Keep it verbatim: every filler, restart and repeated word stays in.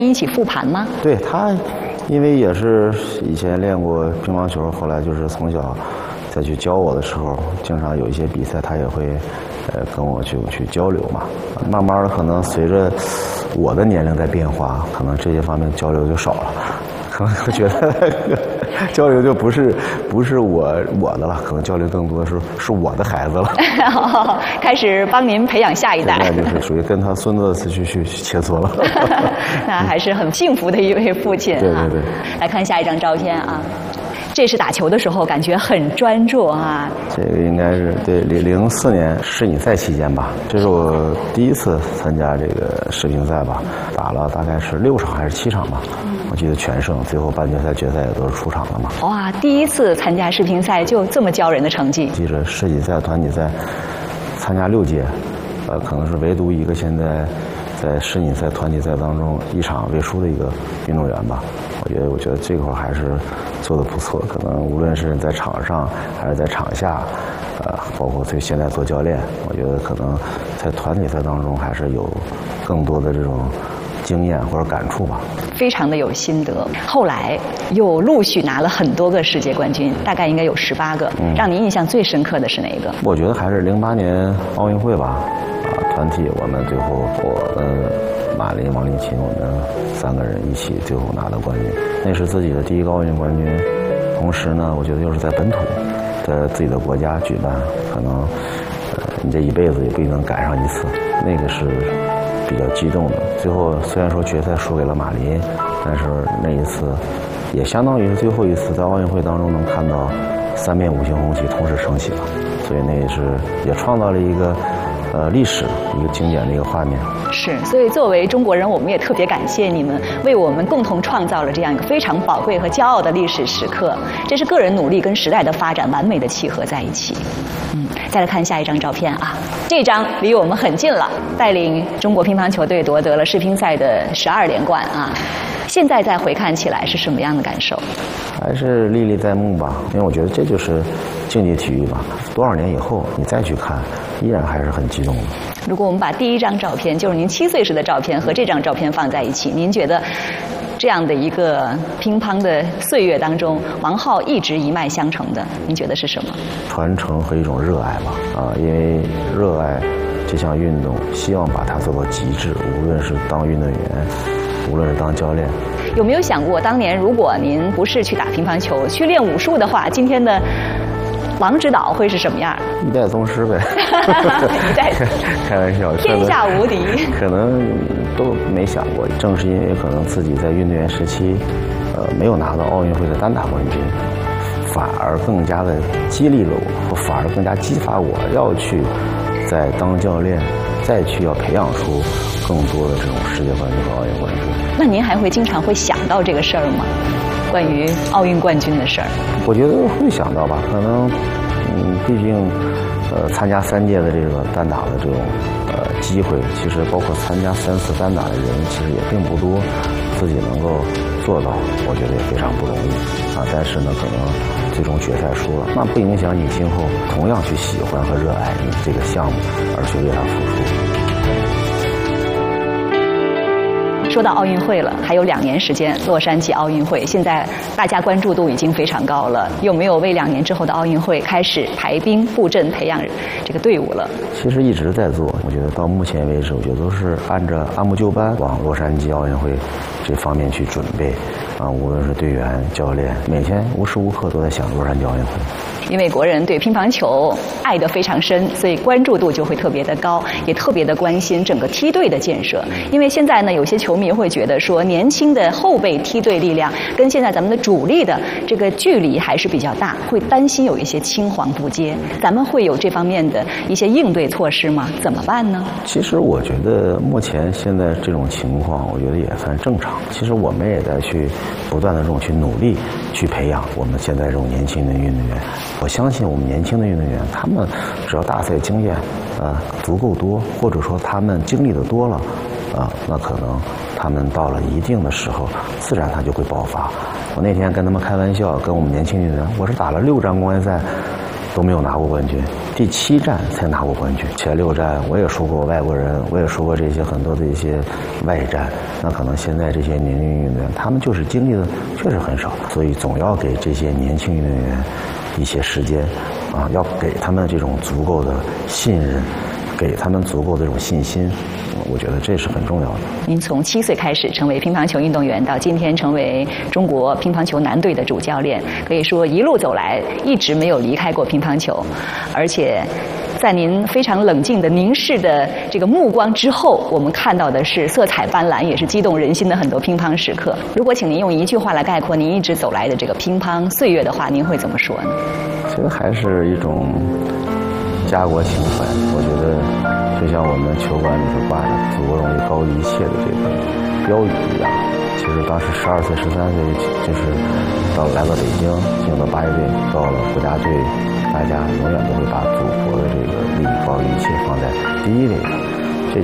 一起复盘吗？ 对他，因为也是以前练过乒乓球，后来就是从小再去教我的时候，经常有一些比赛，他也会呃跟我去去交流嘛。慢慢的，可能随着我的年龄在变化，可能这些方面交流就少了。可能会觉得交流就不是不是我我的了，可能交流更多是是我的孩子了。 开始帮您培养下一代， 那就是属于跟他孙子去去切磋了。 那还是很幸福的一位父亲啊。 对对对。 来看下一张照片啊。这是打球的时候，感觉很专注啊。 这个应该是对零零四年世锦赛期间吧，这是我第一次参加这个世乒赛吧，打了大概是六场还是七场吧，嗯、我记得全胜，最后半决赛、决赛也都是出场了嘛。 哇，第一次参加世乒赛就这么骄人的成绩！ 记着世锦赛、团体赛参加六届，呃，可能是唯独一个现在在世锦赛、团体赛当中一场未输的一个运动员吧。我觉得，我觉得这块还是做得不错。可能无论是在场上还是在场下，呃，包括对现在做教练，我觉得可能在团体赛当中还是有更多的这种经验或者感触吧。 非常的有心得。后来又陆续拿了很多个世界冠军，大概应该有十八个。嗯、让您印象最深刻的是哪一个？ 我觉得还是零八年奥运会吧。啊，团体我们最后我跟马林、王励勤，我们三个人一起最后拿了冠军，那是自己的第一个奥运冠军。同时呢，我觉得又是在本土，在自己的国家举办，可能呃你这一辈子也不一定能赶上一次，那个是比较激动的。最后虽然说决赛输给了马林，但是那一次也相当于最后一次在奥运会当中能看到三面五星红旗同时升起了，所以那也是也创造了一个呃历史一个经典的一个画面。 是，所以作为中国人，我们也特别感谢你们为我们共同创造了这样一个非常宝贵和骄傲的历史时刻。这是个人努力跟时代的发展完美的契合在一起。嗯，再来看下一张照片啊，这张离我们很近了，带领中国乒乓球队夺得了世乒赛的十二连冠啊。现在再回看起来是什么样的感受？ 还是历历在目吧，因为我觉得这就是竞技体育吧。多少年以后你再去看，依然还是很激动的。 如果我们把第一张照片，就是您七岁时的照片和这张照片放在一起，您觉得这样的一个乒乓的岁月当中，王皓一直一脉相承的，您觉得是什么？ 传承和一种热爱吧，啊，因为热爱这项运动，希望把它做到极致，无论是当运动员，无论是当教练。 有没有想过，当年如果您不是去打乒乓球，去练武术的话，今天的王指导会是什么样？ 一代宗师呗。 一代开玩笑， 天下无敌。 可能都没想过，正是因为可能自己在运动员时期，呃，没有拿到奥运会的单打冠军，反而更加的激励了我，反而更加激发我要去在当教练，再去要培养出更多的这种世界冠军和奥运冠军。 那您还会经常会想到这个事儿吗？关于奥运冠军的事儿？ 我觉得会想到吧，可能，嗯，毕竟，呃，参加三届的这个单打的这种呃机会，其实包括参加三次单打的人，其实也并不多，自己能够做到，我觉得也非常不容易啊。但是呢，可能最终决赛输了，那不影响你今后同样去喜欢和热爱你这个项目，而去为它付出。 说到奥运会了，还有两年时间，洛杉矶奥运会，现在大家关注度已经非常高了。有没有为两年之后的奥运会开始排兵布阵，培养这个队伍了？ 其实一直在做，我觉得到目前为止，我觉得都是按照按部就班往洛杉矶奥运会这方面去准备。啊，无论是队员、教练，每天无时无刻都在想洛杉矶奥运会。 因为国人对乒乓球爱得非常深，所以关注度就会特别的高，也特别的关心整个梯队的建设。因为现在呢，有些球迷会觉得说，年轻的后备梯队力量跟现在咱们的主力的这个距离还是比较大，会担心有一些青黄不接。咱们会有这方面的一些应对措施吗？怎么办呢？ 其实我觉得目前现在这种情况，我觉得也算正常。其实我们也在去不断的这种去努力去培养我们现在这种年轻的运动员。我相信我们年轻的运动员，他们只要大赛经验呃足够多，或者说他们经历的多了啊、呃，那可能他们到了一定的时候，自然他就会爆发。我那天跟他们开玩笑，跟我们年轻运动员，我是打了六站公开赛， 都没有拿过冠军，第七站才拿过冠军。前六站我也说过外国人，我也说过这些很多的一些外战，那可能现在这些年轻运动员他们就是经历的确实很少，所以总要给这些年轻运动员一些时间啊，要给他们这种足够的信任，给他们足够的这种信心，我觉得这是很重要的。 您从七岁开始成为乒乓球运动员，到今天成为中国乒乓球男队的主教练，可以说一路走来一直没有离开过乒乓球，而且在您非常冷静的凝视的这个目光之后，我们看到的是色彩斑斓，也是激动人心的很多乒乓时刻。如果请您用一句话来概括您一直走来的这个乒乓岁月的话，您会怎么说呢？ 其实还是一种家国情怀。我觉得就像我们球馆里头挂着“祖国荣誉高于一切”的这个标语一样。其实当时十二岁、十三岁，就是到来到北京，进入到八一队，到了国家队，大家永远都会把祖国的这个利益高于一切放在第一位的。